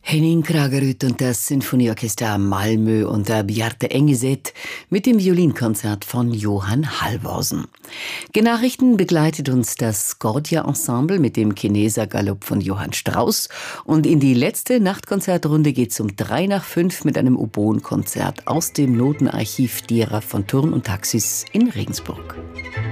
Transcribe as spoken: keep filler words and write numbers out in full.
Henning Kragerüt und das Sinfonieorchester Malmö unter Bjarte Engeset mit dem Violinkonzert von Johann Halvorsen. Genachrichten begleitet uns das Scordia Ensemble mit dem Chineser Galopp von Johann Strauss und in die letzte Nachtkonzertrunde geht's um drei nach fünf mit einem Oboenkonzert aus dem Notenarchiv derer von Thurn und Taxis in Regensburg.